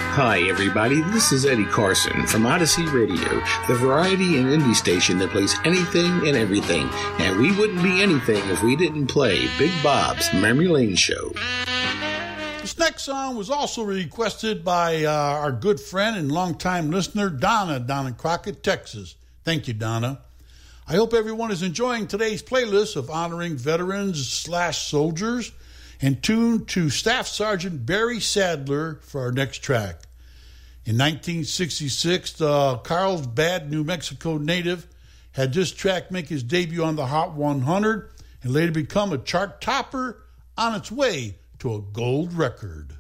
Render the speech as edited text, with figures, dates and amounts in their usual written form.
Hi, everybody. This is Eddie Carson from Odyssey Radio, the variety and indie station that plays anything and everything. And we wouldn't be anything if we didn't play Big Bob's Memory Lane Show. This next song was also requested by our good friend and longtime listener, Donna, down in Crockett, Texas. Thank you, Donna. I hope everyone is enjoying today's playlist of honoring veterans/soldiers and tuned to Staff Sergeant Barry Sadler for our next track. In 1966, the Carlsbad, New Mexico native had this track make his debut on the Hot 100 and later become a chart topper on its way to a gold record.